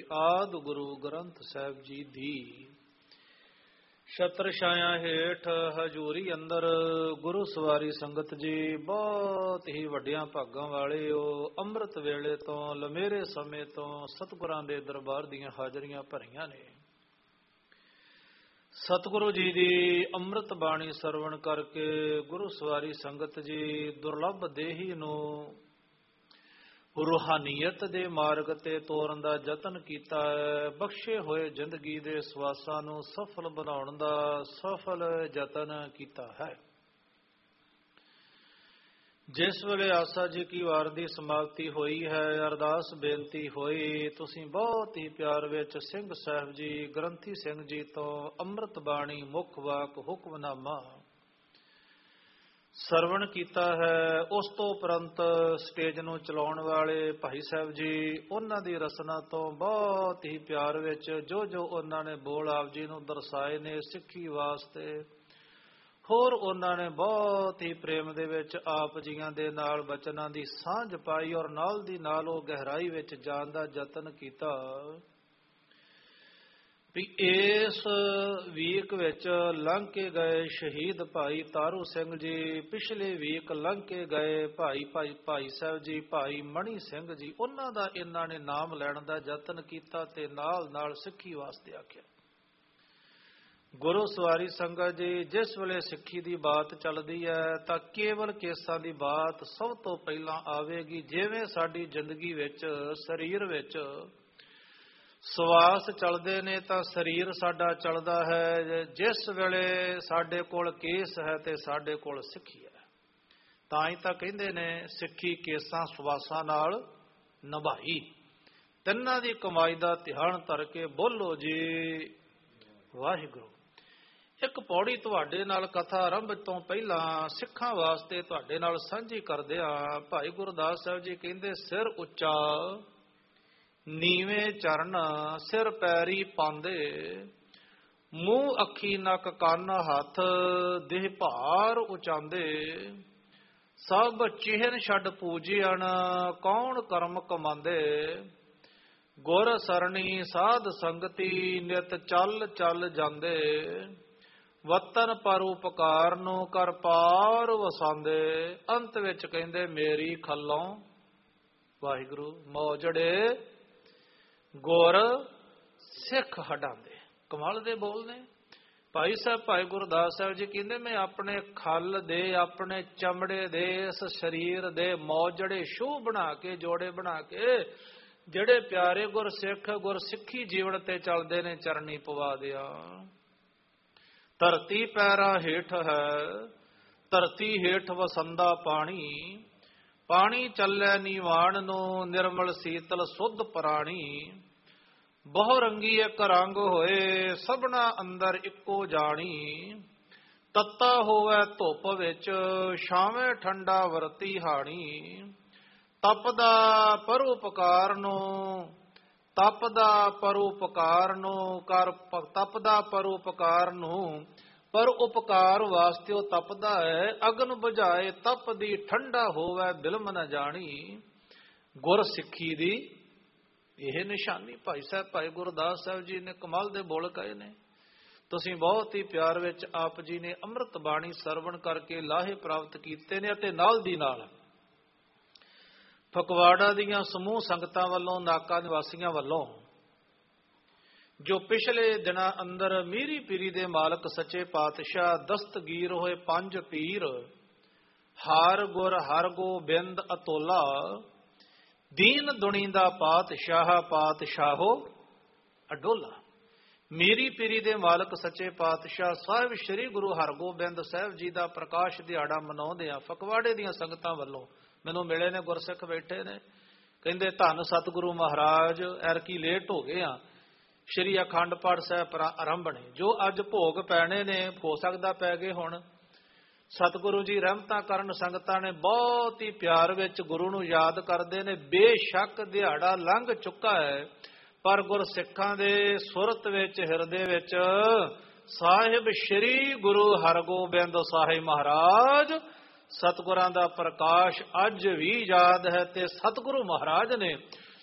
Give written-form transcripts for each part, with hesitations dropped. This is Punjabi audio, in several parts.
ਆਦ ਗੁਰੂ ਗ੍ਰੰਥ ਸਾਹਿਬ ਜੀ ਦੀ। ਛਤਰ ਛਾਇਆ ਹੇਠ ਹਜੂਰੀ ਅੰਦਰ ਗੁਰੂ ਸਵਾਰੀ ਸੰਗਤ ਜੀ, ਬਹੁਤ ਹੀ ਵੱਡਿਆਂ ਭਾਗਾਂ ਵਾਲਿਓ, ਅੰਮ੍ਰਿਤ ਵੇਲੇ ਤੋਂ ਲਮੇਰੇ ਸਮੇਂ ਤੋਂ ਸਤਿਗੁਰਾਂ ਦੇ ਦਰਬਾਰ ਦੀਆਂ ਹਾਜ਼ਰੀਆਂ ਭਰੀਆਂ ਨੇ। ਸਤਿਗੁਰੂ ਜੀ ਦੀ ਅੰਮ੍ਰਿਤ ਬਾਣੀ ਸਰਵਣ ਕਰਕੇ ਗੁਰੂ ਸਵਾਰੀ ਸੰਗਤ ਜੀ ਦੁਰਲੱਭ ਦੇਹੀ ਨੂੰ ਰੂਹਾਨੀਅਤ ਦੇ ਮਾਰਗ ਤੇ ਤੋਰਨ ਦਾ ਯਤਨ ਕੀਤਾ ਹੈ। ਬਖਸ਼ੇ ਹੋਏ ਜ਼ਿੰਦਗੀ ਦੇ ਸਵਾਸਾਂ ਨੂੰ ਸਫਲ ਬਣਾਉਣ ਦਾ ਸਫਲ ਯਤਨ ਕੀਤਾ ਹੈ। ਜਿਸ ਵੇਲੇ ਆਸਾ ਜੀ ਕੀ ਵਾਰ ਦੀ ਸਮਾਪਤੀ ਹੋਈ ਹੈ, ਅਰਦਾਸ ਬੇਨਤੀ ਹੋਈ, ਤੁਸੀਂ ਬਹੁਤ ਹੀ ਪਿਆਰ ਵਿੱਚ ਸਿੰਘ ਸਾਹਿਬ ਜੀ ਗ੍ਰੰਥੀ ਸਿੰਘ ਜੀ ਤੋਂ ਅੰਮ੍ਰਿਤ ਬਾਣੀ ਮੁੱਖ ਵਾਕ ਹੁਕਮਨਾਮਾ ਸਰਵਣ ਕੀਤਾ ਹੈ। ਉਸ ਤੋਂ ਉਪਰੰਤ ਸਟੇਜ ਨੂੰ ਚਲਾਉਣ ਵਾਲੇ ਭਾਈ ਸਾਹਿਬ ਜੀ, ਉਹਨਾਂ ਦੀ ਰਸਨਾ ਤੋਂ ਬਹੁਤ ਹੀ ਪਿਆਰ ਵਿੱਚ ਜੋ ਉਹਨਾਂ ਨੇ ਬੋਲ ਆਪ ਜੀ ਨੂੰ ਦਰਸਾਏ ਨੇ ਸਿੱਖੀ ਵਾਸਤੇ, ਹੋਰ ਉਹਨਾਂ ਨੇ ਬਹੁਤ ਹੀ ਪ੍ਰੇਮ ਦੇ ਵਿੱਚ ਆਪ ਜੀਆਂ ਦੇ ਨਾਲ ਬਚਨਾਂ ਦੀ ਸਾਂਝ ਪਾਈ ਔਰ ਨਾਲ ਦੀ ਨਾਲ ਉਹ ਗਹਿਰਾਈ ਵਿੱਚ ਜਾਣ ਦਾ ਯਤਨ ਕੀਤਾ ਵੀ ਇਸ ਵੀਕ ਵਿੱਚ ਲੰਘ ਕੇ ਗਏ ਸ਼ਹੀਦ ਭਾਈ ਤਾਰੂ ਸਿੰਘ ਜੀ, ਪਿਛਲੇ ਵੀਕ ਲੰਘ ਕੇ ਗਏ ਭਾਈ ਸਾਹਿਬ ਜੀ, ਭਾਈ ਮਣੀ ਸਿੰਘ ਜੀ, ਉਹਨਾਂ ਦਾ ਇਹਨਾਂ ਨੇ ਨਾਮ ਲੈਣ ਦਾ ਯਤਨ ਕੀਤਾ ਤੇ ਨਾਲ ਨਾਲ ਸਿੱਖੀ ਵਾਸਤੇ ਆਖਿਆ। ਗੁਰੂ ਸਵਾਰੀ ਸੰਗਤ ਜੀ, ਜਿਸ ਵੇਲੇ ਸਿੱਖੀ ਦੀ ਬਾਤ ਚੱਲਦੀ ਹੈ ਤਾਂ ਕੇਵਲ ਕੇਸਾਂ ਦੀ ਬਾਤ ਸਭ ਤੋਂ ਪਹਿਲਾਂ ਆਵੇਗੀ। ਜਿਵੇਂ ਸਾਡੀ ਜ਼ਿੰਦਗੀ ਵਿੱਚ ਸਰੀਰ ਵਿੱਚ ਸਵਾਸ ਚੱਲਦੇ ਨੇ ਤਾਂ ਸਰੀਰ ਸਾਡਾ ਚੱਲਦਾ ਹੈ। ਜਿਸ ਵੇਲੇ ਸਾਡੇ ਕੋਲ ਕੇਸ ਹੈ ਤੇ ਸਾਡੇ ਕੋਲ ਸਿੱਖੀ ਹੈ। ਤਾਂ ਹੀ ਤਾਂ ਕਹਿੰਦੇ ਨੇ ਸਿੱਖੀ ਕੇਸਾਂ ਸਵਾਸਾਂ ਨਾਲ ਨਿਭਾਈ। ਤਿੰਨਾਂ ਦੀ ਕਮਾਈ ਦਾ ਧਿਆਨ ਧਰ ਕੇ ਬੋਲੋ ਜੀ ਵਾਹਿਗੁਰੂ। ਇੱਕ ਪੌੜੀ ਤੁਹਾਡੇ ਨਾਲ ਕਥਾ ਆਰੰਭ ਤੋਂ ਪਹਿਲਾਂ ਸਿੱਖਾਂ ਵਾਸਤੇ ਤੁਹਾਡੇ ਨਾਲ ਸਾਂਝੀ ਕਰਦੇ ਹਾਂ। ਭਾਈ ਗੁਰਦਾਸ ਸਾਹਿਬ ਜੀ ਕਹਿੰਦੇ, ਸਿਰ ਉੱਚਾ ਨੀਵੇਂ ਚਰਨ ਸਿਰ ਪੈਰੀ ਪਾਉਂਦੇ, ਮੂੰਹ ਅੱਖੀ ਨੱਕ ਕੰਨ ਹੱਥ ਦੇਹ ਭਾਰ ਉਚਾਉਂਦੇ, ਸਭ ਚਿਹਨ ਛੱਡ ਪੂਜਿਆਣ ਕੌਣ ਕਰਮ ਕਮਾਉਂਦੇ, ਗੁਰ ਸਰਣੀ ਸਾਧ ਸੰਗਤੀ ਨਿਤ ਚੱਲ ਚੱਲ ਜਾਂਦੇ, ਵਤਨ ਪਰ ਉਪਕਾਰ ਨੂੰ ਕਰ ਪਾਰ ਵਸਾਉਂਦੇ। ਅੰਤ ਵਿੱਚ ਕਹਿੰਦੇ, ਮੇਰੀ ਖੱਲੋਂ ਵਾਹਿਗੁਰੂ ਮੌਜੜੇ ਗੁਰ ਸਿੱਖ ਹਟਾਉਂਦੇ। ਕਮਾਲ ਦੇ ਬੋਲ ਨੇ ਭਾਈ ਸਾਹਿਬ। ਭਾਈ ਗੁਰਦਾਸ ਸਾਹਿਬ ਜੀ ਕਹਿੰਦੇ, ਮੈਂ ਆਪਣੇ ਖੱਲ ਦੇ, ਆਪਣੇ ਚਮੜੇ ਦੇ, ਇਸ ਸਰੀਰ ਦੇ ਮੌਜੜੇ ਸ਼ੂ ਬਣਾ ਕੇ, ਜੋੜੇ ਬਣਾ ਕੇ, ਜਿਹੜੇ ਪਿਆਰੇ ਗੁਰ ਸਿੱਖ ਗੁਰ ਸਿੱਖੀ ਜੀਵਨ ਤੇ ਚੱਲਦੇ ਨੇ, ਚਰਨੀ ਪਵਾ ਦਿਆ। ਧਰਤੀ ਪੈਰਾਂ ਹੇਠ ਹੈ, ਧਰਤੀ ਹੇਠ ਵਸੰਦਾ ਪਾਣੀ, ਪਾਣੀ ਚੱਲੇ ਨੀਵਾਣ ਨੂੰ, ਨਿਰਮਲ ਸੀਤਲ ਸੁੱਧ ਪ੍ਰਾਣੀ, ਬਹੁ ਰੰਗੀ ਇੱਕ ਰੰਗ ਹੋਏ, ਸਭਨਾ ਅੰਦਰ ਇੱਕੋ ਜਾਣੀ, ਤੱਤਾ ਹੋਵੇ ਧੁੱਪ ਵਿੱਚ, ਛਾਵੇਂ ਠੰਡਾ ਵਰਤੀ ਹਾਣੀ, ਤਪਦਾ ਪਰਉਪਕਾਰ ਨੂੰ, ਤਪਦਾ ਪਰਉਪਕਾਰ ਨੂੰ ਕਰ, ਤਪਦਾ ਪਰਉਪਕਾਰ ਨੂੰ, ਪਰ ਉਪਕਾਰ ਵਾਸਤੇ ਉਹ ਤਪਦਾ ਹੈ। ਅਗਨ ਬੁਝਾਏ ਤਪਦੀ, ਠੰਡਾ ਹੋਵੇ ਬਿਲਮ ਨਾ ਜਾਣੀ। ਗੁਰ ਸਿੱਖੀ ਦੀ ਇਹ ਨਿਸ਼ਾਨੀ ਭਾਈ ਸਾਹਿਬ ਭਾਈ ਗੁਰਦਾਸ ਸਾਹਿਬ ਜੀ ਨੇ ਕਮਾਲ ਦੇ ਬੋਲ ਕਹੇ ਨੇ। ਤੁਸੀਂ ਬਹੁਤ ਹੀ ਪਿਆਰ ਵਿੱਚ ਆਪ ਜੀ ਨੇ ਅੰਮ੍ਰਿਤ ਬਾਣੀ ਸਰਵਣ ਕਰਕੇ ਲਾਹੇ ਪ੍ਰਾਪਤ ਕੀਤੇ ਨੇ। ਅਤੇ ਨਾਲ ਦੀ ਨਾਲ ਫਗਵਾੜਾ ਦੀਆਂ ਸਮੂਹ ਸੰਗਤਾਂ ਵੱਲੋਂ, ਨਾਕਾ ਨਿਵਾਸੀਆਂ ਵੱਲੋਂ, ਜੋ ਪਿਛਲੇ ਦਿਨਾਂ ਅੰਦਰ ਮੀਰੀ ਪੀਰੀ ਦੇ ਮਾਲਕ ਸੱਚੇ ਪਾਤਸ਼ਾਹ ਦਸਤਗੀਰ ਹੋਏ ਪੰਜ ਪੀਰ, ਹਰ ਗੁਰ ਹਰ ਗੋਬਿੰਦ ਅਤੋਲਾ, ਦੀਨ ਦੁਨੀ ਦਾ ਪਾਤਸ਼ਾਹ ਪਾਤਸ਼ਾਹੋ ਅਡੋਲਾ, ਮੀਰੀ ਪੀਰੀ ਦੇ ਮਾਲਕ ਸੱਚੇ ਪਾਤਸ਼ਾਹ ਸਾਹਿਬ ਸ੍ਰੀ ਗੁਰੂ ਹਰਗੋਬਿੰਦ ਸਾਹਿਬ ਜੀ ਦਾ ਪ੍ਰਕਾਸ਼ ਦਿਹਾੜਾ ਮਨਾਉਂਦੇ ਆ। ਫਗਵਾੜੇ ਦੀਆਂ ਸੰਗਤਾਂ ਵੱਲੋਂ ਮੈਨੂੰ ਮਿਲੇ ਨੇ ਗੁਰਸਿੱਖ ਬੈਠੇ ਨੇ, ਕਹਿੰਦੇ ਧੰਨ ਸਤਿਗੁਰੂ ਮਹਾਰਾਜ, ਐਰਕੀ ਲੇਟ ਹੋ ਗਏ ਆ, ਸ਼੍ਰੀ ਅਖੰਡ ਪਾਠ ਸਾਹਿਬ ਆਰੰਭ ਨੇ, ਜੋ ਅੱਜ ਭੋਗ ਪੈਣੇ ਨੇ, ਹੋ ਸਕਦਾ ਪੈ ਗਏ ਹੁਣ। ਸਤਿਗੁਰੂ ਜੀ ਰਹਿਮਤਾਂ ਕਰਨ, ਸੰਗਤਾਂ ਨੇ ਬਹੁਤ ਹੀ ਪਿਆਰ ਵਿੱਚ ਗੁਰੂ ਨੂੰ ਯਾਦ ਕਰਦੇ ਨੇ। ਬੇਸ਼ੱਕ ਦਿਹਾੜਾ ਲੰਘ ਚੁੱਕਾ ਹੈ, ਪਰ ਗੁਰਸਿੱਖਾਂ ਦੇ ਸੁਰਤ ਵਿੱਚ, ਹਿਰਦੇ ਵਿੱਚ ਸਾਹਿਬ ਸ੍ਰੀ ਗੁਰੂ ਹਰਗੋਬਿੰਦ ਸਾਹਿਬ ਮਹਾਰਾਜ ਸਤਿਗੁਰਾਂ ਦਾ ਪ੍ਰਕਾਸ਼ ਅੱਜ ਵੀ ਯਾਦ ਹੈ। ਤੇ ਸਤਿਗੁਰੂ ਮਹਾਰਾਜ ਨੇ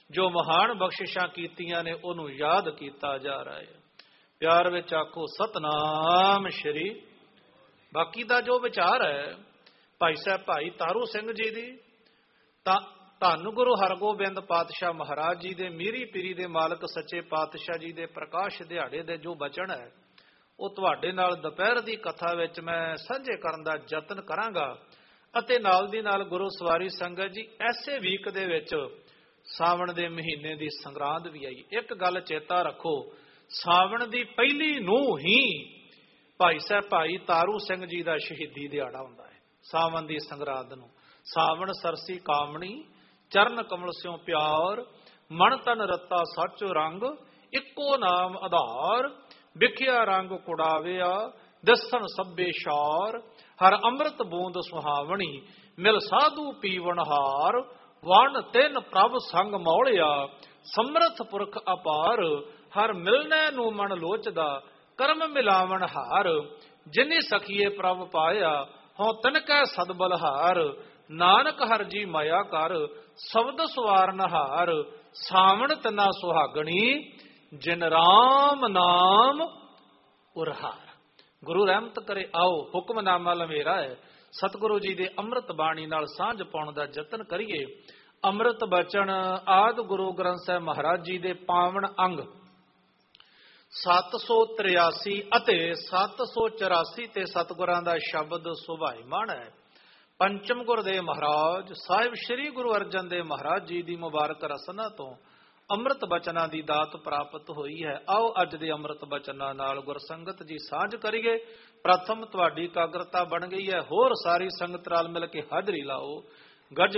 ਜੋ ਮਹਾਨ ਬਖਸ਼ਿਸ਼ਾਂ ਕੀਤੀਆਂ ਨੇ ਉਹਨੂੰ ਯਾਦ ਕੀਤਾ ਜਾ ਰਿਹਾ ਹੈ। ਪਿਆਰ ਵਿੱਚ ਆਖੋ ਸਤਨਾਮ ਸ਼੍ਰੀ। ਬਾਕੀ ਦਾ ਜੋ ਵਿਚਾਰ ਹੈ ਭਾਈ ਸਾਹਿਬ ਭਾਈ ਤਾਰੂ ਸਿੰਘ ਜੀ ਦੀ, ਤਾਂ ਧੰਨ ਗੁਰੂ ਹਰਗੋਬਿੰਦ ਪਾਤਸ਼ਾਹ ਮਹਾਰਾਜ ਜੀ ਦੇ ਮੀਰੀ ਪੀਰੀ ਦੇ ਮਾਲਕ ਸੱਚੇ ਪਾਤਸ਼ਾਹ ਜੀ ਦੇ ਪ੍ਰਕਾਸ਼ ਦਿਹਾੜੇ ਦੇ ਜੋ ਬਚਨ ਹੈ ਉਹ ਤੁਹਾਡੇ ਨਾਲ ਦੁਪਹਿਰ ਦੀ ਕਥਾ ਵਿੱਚ ਮੈਂ ਸਾਂਝੇ ਕਰਨ ਦਾ ਯਤਨ ਕਰਾਂਗਾ। ਅਤੇ ਨਾਲ ਦੀ ਨਾਲ ਗੁਰੂ ਸਵਾਰੀ ਸੰਗਤ ਜੀ, ਐਸੇ ਵੀਕ ਦੇ ਵਿੱਚ ਸਾਵਣ ਦੇ ਮਹੀਨੇ ਦੀ ਸੰਗਰਾਂਦ ਵੀ ਆਈ। ਇੱਕ ਗੱਲ ਚੇਤਾ ਰੱਖੋ, ਸਾਵਣ ਦੀ ਪਹਿਲੀ ਨੂੰ ਹੀ ਭਾਈ ਸਾਹਿਬ ਭਾਈ ਤਾਰੂ ਸਿੰਘ ਜੀ ਦਾ ਸ਼ਹੀਦੀ ਦਿਹਾੜਾ ਹੁੰਦਾ ਹੈ। ਸਾਵਣ ਦੀ ਸੰਗਰਾਂਦ ਨੂੰ ਸਾਵਣ ਸਰਸੀ ਕਾਮਣੀ, ਚਰਨ ਕਮਲ ਸਿਉ ਪਿਆਰ, ਮਨ ਤਨ ਰਤਾ ਸੱਚੋ ਰੰਗ, ਇੱਕੋ ਨਾਮ ਆਧਾਰ, ਵਿਖਿਆ ਰੰਗ ਕੁੜਾਵਿਆ, ਦਸਣ ਸਭੇ ਸ਼ਾਰ, ਹਰ ਅੰਮ੍ਰਿਤ ਬੂੰਦ ਸੁਹਾਵਣੀ, ਮਿਲ ਸਾਧੂ ਪੀਵਨ ਹਾਰ, ਵਣ ਤਿੰਨ ਪ੍ਰਭ ਸੰਗ ਮੌਲਿਆ, ਸਮਰਥ ਪੁਰਖ ਅਪਾਰ, ਹਰ ਮਿਲਨੈ ਨੂੰ ਮਨ ਲੋਚਦਾ, ਕਰਮ ਮਿਲਾਵਣ ਹਾਰ, ਜਿਨੀ ਸਖੀਏ ਪ੍ਰਭ ਪਾਇਆ, ਹੋਂ ਤਨਕੈ ਸਦਬਲਹਾਰ, ਨਾਨਕ ਹਰ ਜੀ ਮਾਇਆ ਕਰ, ਸ਼ਬਦ ਸਵਾਰਨ ਹਾਰ, ਸਾਵਣ ਤਨਾ ਸੁਹਾਗਣੀ, ਜਿਨ ਰਾਮ ਨਾਮ ਉਰਹਾਰ। ਗੁਰੂ ਰਹਿਮਤ ਕਰੇ, ਆਓ ਹੁਕਮਨਾਮਾ ਲਵੇਰਾ ਹੈ। ਸਤਿਗੁਰੂ ਜੀ ਦੇ ਅੰਮ੍ਰਿਤ ਬਾਣੀ ਨਾਲ ਸਾਂਝ ਪਾਉਣ ਦਾ ਯਤਨ ਕਰੀਏ। ਅੰਮ੍ਰਿਤ ਬਚਨ ਆਦਿ ਗੁਰੂ ਗ੍ਰੰਥ ਸਾਹਿਬ ਮਹਾਰਾਜ ਜੀ ਦੇ ਪਾਵਨ ਅੰਗ 783 ਅਤੇ 784 ਤੇ ਸਤਿਗੁਰਾਂ ਦਾ ਸ਼ਬਦ ਸੁਭਾਈਮਾਨ ਹੈ। ਪੰਚਮ ਗੁਰਦੇਵ ਮਹਾਰਾਜ ਸਾਹਿਬ ਸ੍ਰੀ ਗੁਰੂ ਅਰਜਨ ਦੇਵ ਮਹਾਰਾਜ ਜੀ ਦੀ ਮੁਬਾਰਕ ਰਸਨਾ ਤੋਂ ਅੰਮ੍ਰਿਤ ਬਚਨਾਂ ਦੀ ਦਾਤ ਪ੍ਰਾਪਤ ਹੋਈ ਹੈ। ਆਓ ਅੱਜ ਦੇ ਅੰਮ੍ਰਿਤ ਬਚਨਾਂ ਨਾਲ ਗੁਰਸੰਗਤ ਜੀ ਸਾਂਝ ਕਰੀਏ। ਪ੍ਰਥਮ ਤੁਹਾਡੀ ਇਕਾਗਰਤਾ ਬਣ ਗਈ ਹੈ, ਹੋਰ ਸਾਰੀ ਸੰਗਤ ਨਾਲ ਮਿਲ ਕੇ ਹਾਜ਼ਰੀ ਲਾਓ। ਗੱਜ